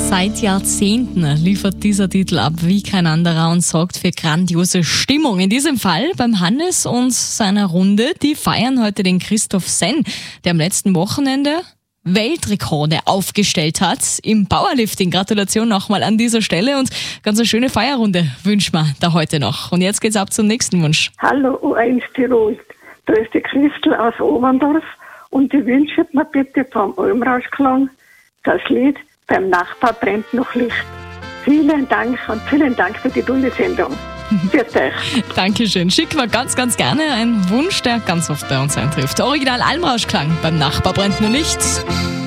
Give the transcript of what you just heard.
Seit Jahrzehnten liefert dieser Titel ab wie kein anderer und sorgt für grandiose Stimmung. In diesem Fall beim Hannes und seiner Runde. Die feiern heute den Christoph Senn, der am letzten Wochenende Weltrekorde aufgestellt hat im Powerlifting. Gratulation nochmal an dieser Stelle und ganz eine schöne Feierrunde wünschen wir da heute noch. Und jetzt geht's ab zum nächsten Wunsch. Hallo U1 Tirol, da ist die Christel aus Oberndorf und ich wünsche mir bitte vom Almrauschklang das Lied Beim Nachbar brennt noch Licht. Vielen Dank und vielen Dank für die tolle Sendung. Für euch. Dankeschön. Schicken wir ganz, ganz gerne einen Wunsch, der ganz oft bei uns eintrifft. Original Almrauschklang, Beim Nachbar brennt nur Licht.